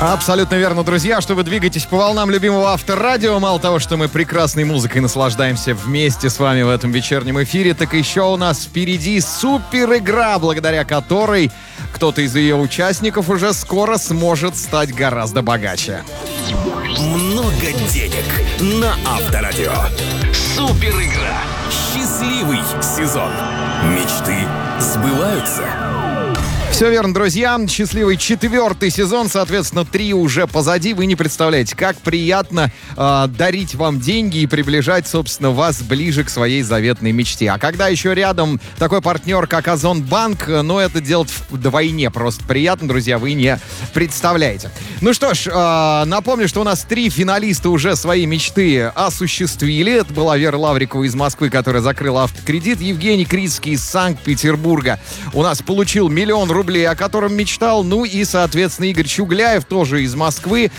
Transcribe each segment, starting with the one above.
Абсолютно верно, друзья, что вы двигаетесь по волнам любимого Авторадио. Мало того, что мы прекрасной музыкой наслаждаемся вместе с вами в этом вечернем эфире, так еще у нас впереди супер игра, благодаря которой кто-то из ее участников уже скоро сможет стать гораздо богаче. Много денег на Авторадио. Супер игра. Счастливый сезон. Мечты сбываются. Все верно, друзья. Счастливый 4-й сезон, соответственно, 3 уже позади. Вы не представляете, как приятно дарить вам деньги и приближать, собственно, вас ближе к своей заветной мечте. А когда еще рядом такой партнер, как Озонбанк, ну, это делать вдвойне просто приятно, друзья, вы не представляете. Ну что ж, напомню, что у нас 3 финалиста уже свои мечты осуществили. Это была Вера Лаврикова из Москвы, которая закрыла автокредит. Евгений Крицкий из Санкт-Петербурга у нас получил 1 000 000 рублей, о котором мечтал. Ну и, соответственно, Игорь Чугляев, тоже из Москвы,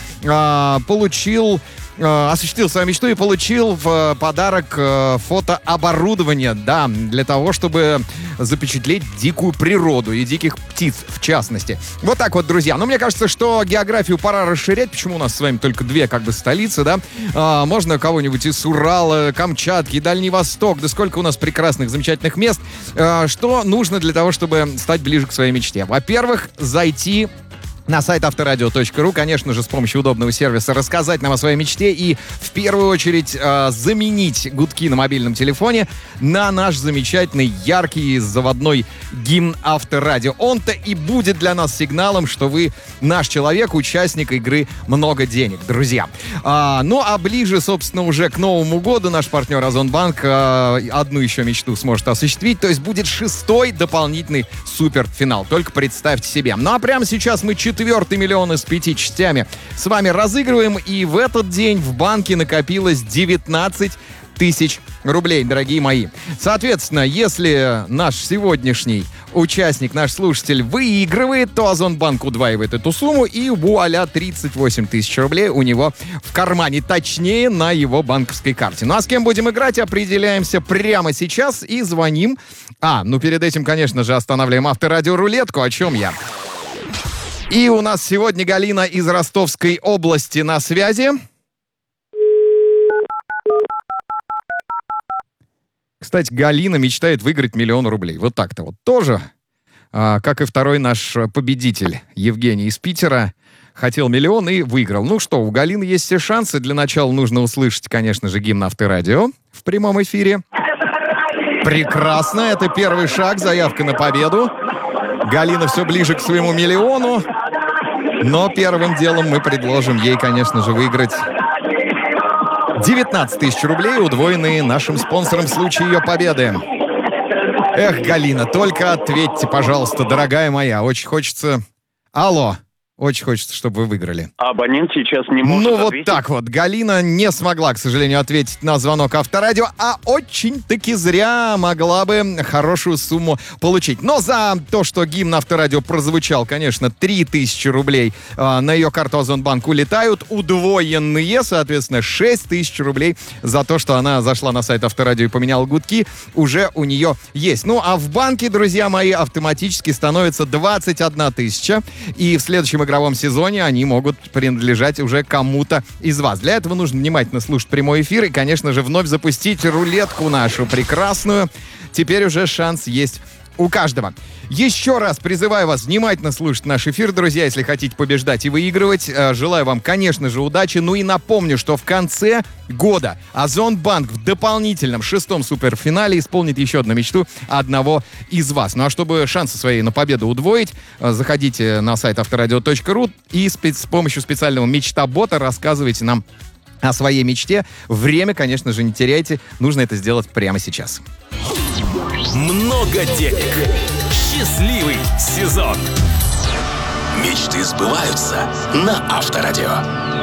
осуществил свою мечту и получил в подарок фотооборудование, да, для того, чтобы запечатлеть дикую природу и диких птиц, в частности. Вот так вот, друзья. Но мне кажется, что географию пора расширять. Почему у нас с вами только 2, как бы, столицы, да? Можно кого-нибудь из Урала, Камчатки, Дальний Восток. Да сколько у нас прекрасных, замечательных мест. Что нужно для того, чтобы стать ближе к своей мечте? Во-первых, зайти на сайт авторадио.ру, конечно же, с помощью удобного сервиса рассказать нам о своей мечте и, в первую очередь, заменить гудки на мобильном телефоне на наш замечательный, яркий, заводной гимн Авторадио. Он-то и будет для нас сигналом, что вы наш человек, участник игры «Много денег», друзья. Ну, а ближе, собственно, уже к Новому году наш партнер Озонбанк одну еще мечту сможет осуществить, то есть будет 6-й дополнительный суперфинал. Только представьте себе. Ну, а прямо сейчас мы 4-й миллион из 5 частями с вами разыгрываем, и в этот день в банке накопилось 19 тысяч рублей, дорогие мои. Соответственно, если наш сегодняшний участник, наш слушатель выигрывает, то Озонбанк удваивает эту сумму, и вуаля, 38 тысяч рублей у него в кармане, точнее, на его банковской карте. Ну а с кем будем играть, определяемся прямо сейчас и звоним. Ну перед этим, конечно же, останавливаем Авторадио рулетку, о чем я. И у нас сегодня Галина из Ростовской области на связи. Кстати, Галина мечтает выиграть 1 000 000 рублей. Вот так-то вот тоже, как и второй наш победитель Евгений из Питера. Хотел 1 000 000 и выиграл. Ну что, у Галины есть все шансы. Для начала нужно услышать, конечно же, гимн Авторадио в прямом эфире. Прекрасно, это первый шаг, заявка на победу. Галина все ближе к своему 1 000 000, но первым делом мы предложим ей, конечно же, выиграть 19 тысяч рублей, удвоенные нашим спонсором в случае ее победы. Эх, Галина, только ответьте, пожалуйста, дорогая моя, очень хочется... Алло. Очень хочется, чтобы вы выиграли. Абонент сейчас не может ответить. Вот так вот. Галина не смогла, к сожалению, ответить на звонок Авторадио, а очень-таки зря могла бы хорошую сумму получить. Но за то, что гимн Авторадио прозвучал, конечно, 3000 рублей на ее карту Озонбанк улетают, удвоенные, соответственно, 6000 рублей за то, что она зашла на сайт Авторадио и поменяла гудки, уже у нее есть. Ну, а в банке, друзья мои, автоматически становится 21 тысяча, и в следующем игровом сезоне они могут принадлежать уже кому-то из вас. Для этого нужно внимательно слушать прямой эфир и, конечно же, вновь запустить рулетку нашу прекрасную. Теперь уже шанс есть у каждого. Еще раз призываю вас внимательно слушать наш эфир, друзья, если хотите побеждать и выигрывать. Желаю вам, конечно же, удачи. Ну и напомню, что в конце года Озонбанк в дополнительном 6-м суперфинале исполнит еще одну мечту одного из вас. Ну а чтобы шансы свои на победу удвоить, заходите на сайт авторадио.ру и с помощью специального мечта-бота рассказывайте нам о своей мечте. Время, конечно же, не теряйте. Нужно это сделать прямо сейчас. Много денег. Счастливый сезон. Мечты сбываются на Авторадио.